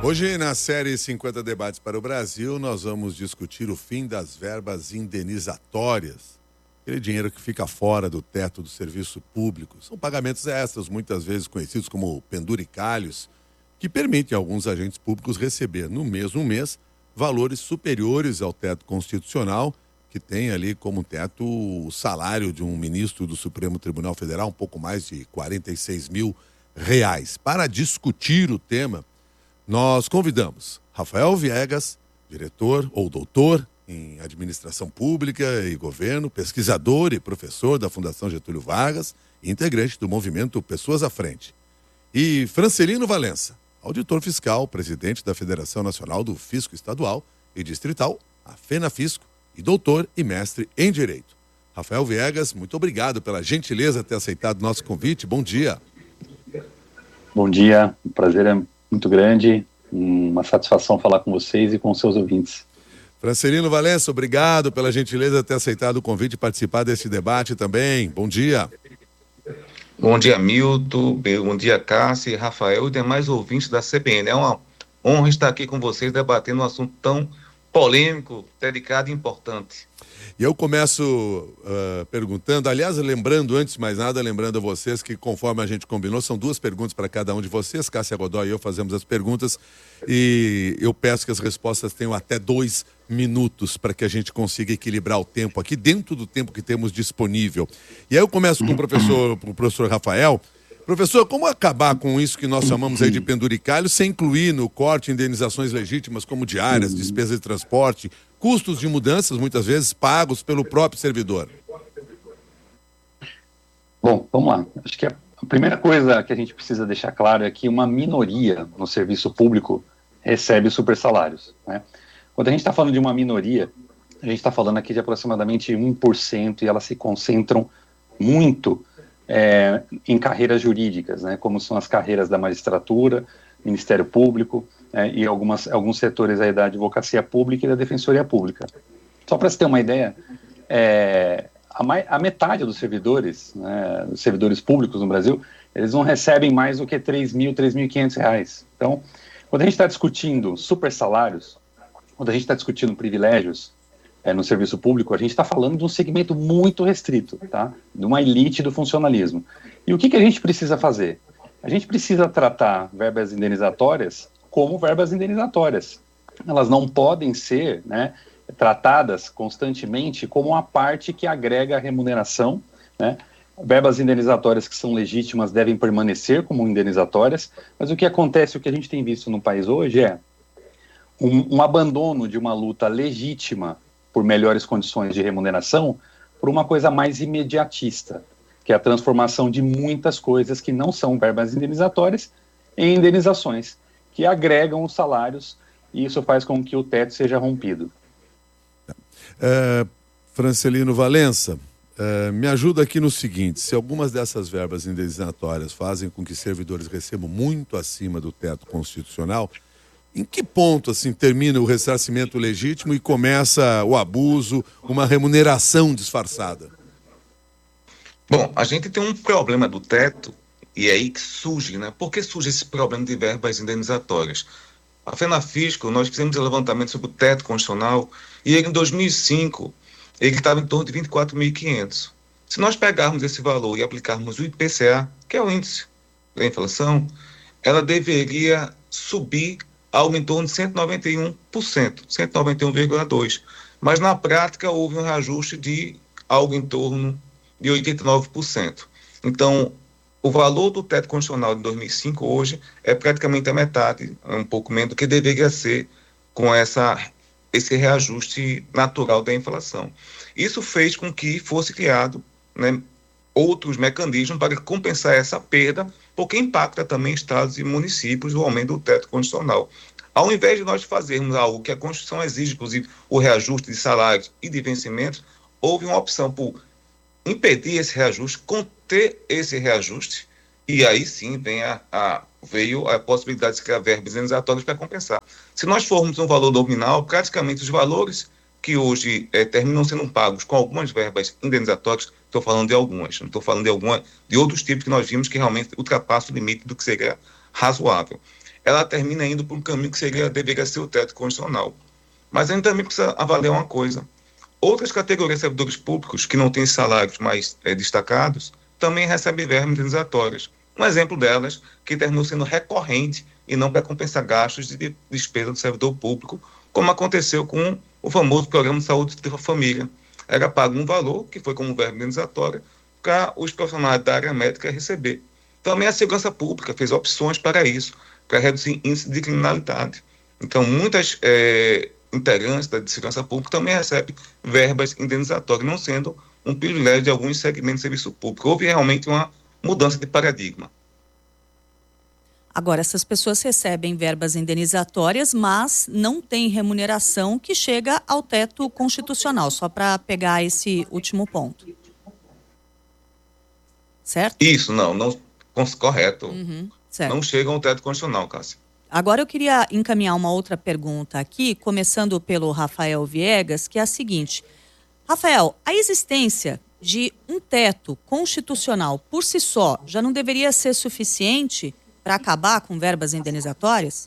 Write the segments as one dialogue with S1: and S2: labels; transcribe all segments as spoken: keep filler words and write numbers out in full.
S1: Hoje, na série cinquenta Debates para o Brasil, nós vamos discutir o fim das verbas indenizatórias. Aquele dinheiro que fica fora do teto do serviço público. São pagamentos extras, muitas vezes conhecidos como penduricalhos, que permitem a alguns agentes públicos receber, no mesmo mês, valores superiores ao teto constitucional, que tem ali como teto o salário de um ministro do Supremo Tribunal Federal, um pouco mais de quarenta e seis mil reais. Para discutir o tema, nós convidamos Rafael Viegas, diretor ou doutor em administração pública e governo, pesquisador e professor da Fundação Getúlio Vargas e integrante do movimento Pessoas à Frente. E Francelino Valença, auditor fiscal, presidente da Federação Nacional do Fisco Estadual e Distrital, a FENAFisco, e doutor e mestre em Direito. Rafael Viegas, muito obrigado pela gentileza de ter aceitado o nosso convite. Bom dia.
S2: Bom dia, o prazer é muito grande, uma satisfação falar com vocês e com seus ouvintes.
S1: Francelino Valença, obrigado pela gentileza de ter aceitado o convite e participar desse debate também. Bom dia.
S3: Bom dia, Milton, bom dia, Cássio, Rafael e demais ouvintes da C B N. É uma honra estar aqui com vocês debatendo um assunto tão polêmico, delicado e importante.
S1: E eu começo uh, perguntando, aliás, lembrando, antes de mais nada, lembrando a vocês que, conforme a gente combinou, são duas perguntas para cada um de vocês. Cássia Godoy e eu fazemos as perguntas e eu peço que as respostas tenham até dois minutos para que a gente consiga equilibrar o tempo aqui dentro do tempo que temos disponível. E aí eu começo com o professor, o professor Rafael. Professor, como acabar com isso que nós chamamos aí de penduricalho sem incluir no corte indenizações legítimas como diárias, despesas de transporte, custos de mudanças, muitas vezes pagos pelo próprio servidor?
S2: Bom, vamos lá. Acho que a primeira coisa que a gente precisa deixar claro é que uma minoria no serviço público recebe supersalários, né? Quando a gente está falando de uma minoria, a gente está falando aqui de aproximadamente um por cento e elas se concentram muito é, em carreiras jurídicas, né? Como são as carreiras da magistratura, Ministério Público, é, e algumas, alguns setores aí da advocacia pública e da defensoria pública. Só para você ter uma ideia, é, a, mai, a metade dos servidores, né, dos servidores públicos no Brasil, eles não recebem mais do que três mil, três mil e quinhentos reais. Então, quando a gente está discutindo super salários, quando a gente está discutindo privilégios é, no serviço público, a gente está falando de um segmento muito restrito, tá? De uma elite do funcionalismo. E o que, que a gente precisa fazer? A gente precisa tratar verbas indenizatórias como verbas indenizatórias. Elas não podem ser, né, tratadas constantemente como uma parte que agrega a remuneração, né? Verbas indenizatórias que são legítimas devem permanecer como indenizatórias, mas o que acontece, o que a gente tem visto no país hoje é um, um abandono de uma luta legítima por melhores condições de remuneração por uma coisa mais imediatista, que é a transformação de muitas coisas que não são verbas indenizatórias em indenizações, que agregam os salários, e isso faz com que o teto seja rompido.
S1: É, Francelino Valença, é, me ajuda aqui no seguinte: se algumas dessas verbas indenizatórias fazem com que servidores recebam muito acima do teto constitucional, em que ponto assim termina o ressarcimento legítimo e começa o abuso, uma remuneração disfarçada?
S3: Bom, a gente tem um problema do teto, e é aí que surge, né? Por que surge esse problema de verbas indenizatórias? A FENAFisco, nós fizemos um levantamento sobre o teto constitucional, e ele, em dois mil e cinco, ele estava em torno de vinte e quatro mil e quinhentos. Se nós pegarmos esse valor e aplicarmos o I P C A, que é o índice da inflação, ela deveria subir algo em torno de cento e noventa e um por cento, cento e noventa e um vírgula dois por cento. Mas, na prática, houve um reajuste de algo em torno de oitenta e nove por cento. Então, o valor do teto constitucional de dois mil e cinco hoje é praticamente a metade, um pouco menos do que deveria ser com essa, esse reajuste natural da inflação. Isso fez com que fosse criado, né, outros mecanismos para compensar essa perda, porque impacta também estados e municípios o aumento do teto constitucional. Ao invés de nós fazermos algo que a Constituição exige, inclusive o reajuste de salários e de vencimentos, houve uma opção por impedir esse reajuste, conter esse reajuste, e aí sim vem a, a, veio a possibilidade de criar verbas indenizatórias para compensar. Se nós formos um valor nominal, praticamente os valores que hoje é, terminam sendo pagos com algumas verbas indenizatórias, estou falando de algumas, não estou falando de alguma, de outros tipos que nós vimos que realmente ultrapassam o limite do que seria razoável. ela termina indo por um caminho que seria, deveria ser o teto constitucional. Mas a gente também precisa avaliar uma coisa. Outras categorias de servidores públicos que não têm salários mais é, destacados também recebem verbas indenizatórias. Um exemplo delas, que terminou sendo recorrente e não para compensar gastos de despesa do servidor público, como aconteceu com o famoso Programa de Saúde da Família. Era pago um valor, que foi como verba indenizatória, para os profissionais da área médica receber. Também a segurança pública fez opções para isso, para reduzir índice de criminalidade. Então, muitas é, integrantes da segurança pública também recebem verbas indenizatórias, não sendo um privilégio de alguns segmentos de serviço público. Houve realmente uma mudança de paradigma.
S4: Agora, essas pessoas recebem verbas indenizatórias, mas não têm remuneração que chega ao teto constitucional, só para pegar esse último ponto. Certo?
S3: Isso, não, não correto.
S4: Uhum, certo.
S3: Não chega ao teto constitucional, Cássia.
S4: Agora eu queria encaminhar uma outra pergunta aqui, começando pelo Rafael Viegas, que é a seguinte. Rafael, a existência de um teto constitucional por si só já não deveria ser suficiente para acabar com verbas indenizatórias?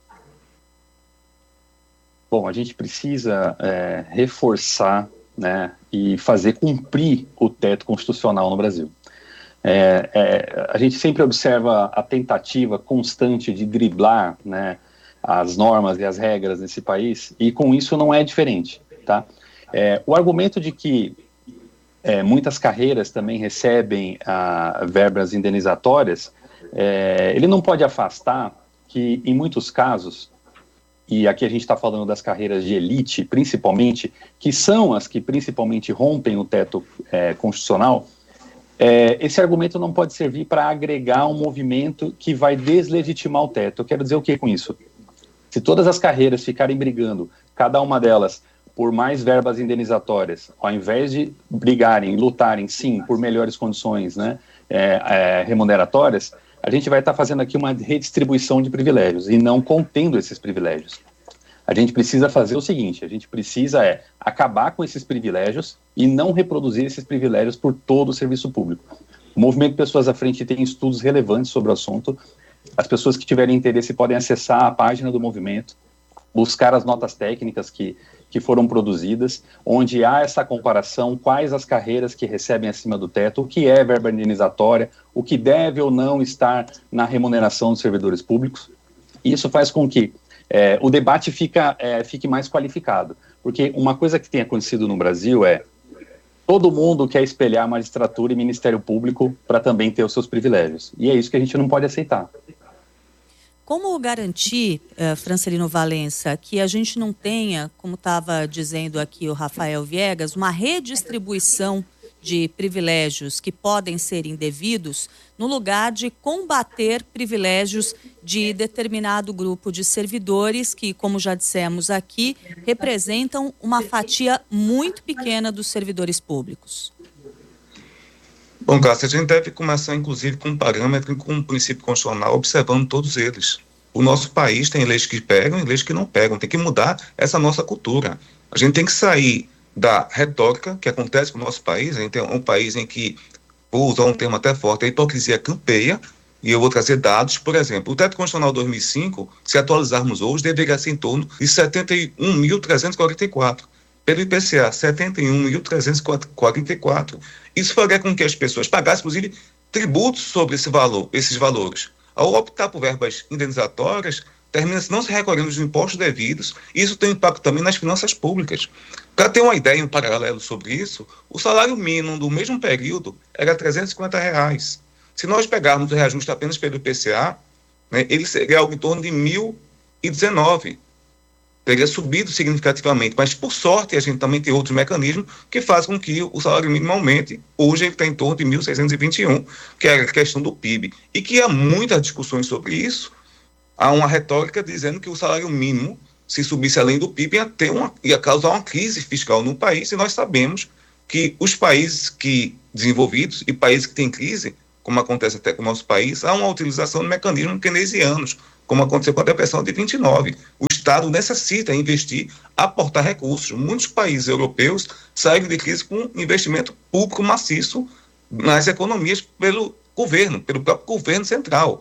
S2: Bom, a gente precisa é, reforçar, né, e fazer cumprir o teto constitucional no Brasil. É, é, a gente sempre observa a tentativa constante de driblar, né, as normas e as regras nesse país, e com isso não é diferente, tá? É, o argumento de que é, muitas carreiras também recebem ah, verbas indenizatórias, é, ele não pode afastar que, em muitos casos, e aqui a gente está falando das carreiras de elite, principalmente, que são as que principalmente rompem o teto é, constitucional, é, esse argumento não pode servir para agregar um movimento que vai deslegitimar o teto. Eu quero dizer o que com isso? Se todas as carreiras ficarem brigando, cada uma delas, por mais verbas indenizatórias, ao invés de brigarem, lutarem, sim, por melhores condições, né, é, é, remuneratórias, a gente vai estar fazendo aqui uma redistribuição de privilégios e não contendo esses privilégios. A gente precisa fazer o seguinte, a gente precisa é acabar com esses privilégios e não reproduzir esses privilégios por todo o serviço público. O Movimento Pessoas à Frente tem estudos relevantes sobre o assunto. As pessoas que tiverem interesse podem acessar a página do movimento, buscar as notas técnicas que, que foram produzidas, onde há essa comparação, quais as carreiras que recebem acima do teto, o que é verba indenizatória, o que deve ou não estar na remuneração dos servidores públicos. Isso faz com que é, o debate fica, é, fique mais qualificado, porque uma coisa que tem acontecido no Brasil é todo mundo quer espelhar a magistratura e Ministério Público para também ter os seus privilégios, e é isso que a gente não pode aceitar.
S4: Como garantir, uh, Francelino Valença, que a gente não tenha, como estava dizendo aqui o Rafael Viegas, uma redistribuição de privilégios que podem ser indevidos no lugar de combater privilégios de determinado grupo de servidores que, como já dissemos aqui, representam uma fatia muito pequena dos servidores públicos?
S3: Bom, Cássia, a gente deve começar, inclusive, com um parâmetro e com um princípio constitucional, observando todos eles. O nosso país tem leis que pegam e leis que não pegam. Tem que mudar essa nossa cultura. A gente tem que sair da retórica que acontece com o nosso país. A gente é um país em que, vou usar um termo até forte, a hipocrisia campeia, e eu vou trazer dados. Por exemplo, o teto constitucional dois mil e cinco, se atualizarmos hoje, deveria ser em torno de setenta e um mil trezentos e quarenta e quatro. Pelo I P C A, setenta e um mil trezentos e quarenta e quatro. Isso faria com que as pessoas pagassem, inclusive, tributos sobre esse valor, esses valores. Ao optar por verbas indenizatórias, termina-se não se recolhendo os impostos devidos, e isso tem impacto também nas finanças públicas. Para ter uma ideia, um paralelo sobre isso, o salário mínimo do mesmo período era trezentos e cinquenta reais. Se nós pegarmos o reajuste apenas pelo I P C A, né, ele seria algo em torno de mil e dezenove. Teria subido significativamente, mas por sorte a gente também tem outros mecanismos que fazem com que o salário mínimo aumente. Hoje ele está em torno de mil seiscentos e vinte e um, que é a questão do P I B. E que há muitas discussões sobre isso. Há uma retórica dizendo que o salário mínimo, se subisse além do P I B, ia, ter uma, ia causar uma crise fiscal no país, e nós sabemos que os países que desenvolvidos e países que têm crise, como acontece até com o nosso país, há uma utilização de mecanismos keynesianos, como aconteceu com a depressão de vinte e nove. O Estado necessita investir, aportar recursos. Muitos países europeus saíram de crise com investimento público maciço nas economias pelo governo, pelo próprio governo central.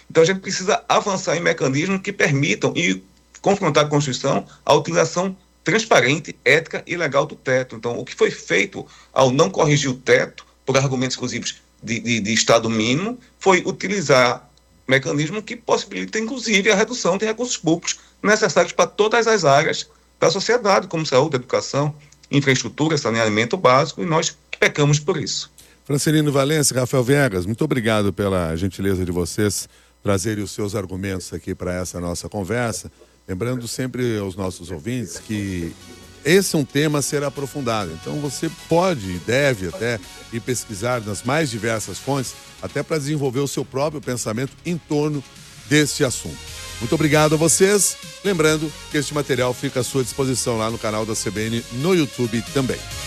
S3: Então a gente precisa avançar em mecanismos que permitam e confrontar a Constituição a utilização transparente, ética e legal do teto. Então, o que foi feito ao não corrigir o teto, por argumentos exclusivos de, de, de Estado mínimo, foi utilizar mecanismo que possibilita, inclusive, a redução de recursos públicos necessários para todas as áreas da sociedade, como saúde, educação, infraestrutura, saneamento básico, e nós pecamos por isso.
S1: Francelino Valença, Rafael Viegas, muito obrigado pela gentileza de vocês trazerem os seus argumentos aqui para essa nossa conversa. Lembrando sempre aos nossos ouvintes que esse é um tema a ser aprofundado. Então você pode e deve até ir pesquisar nas mais diversas fontes, até para desenvolver o seu próprio pensamento em torno deste assunto. Muito obrigado a vocês. Lembrando que este material fica à sua disposição lá no canal da C B N no YouTube também.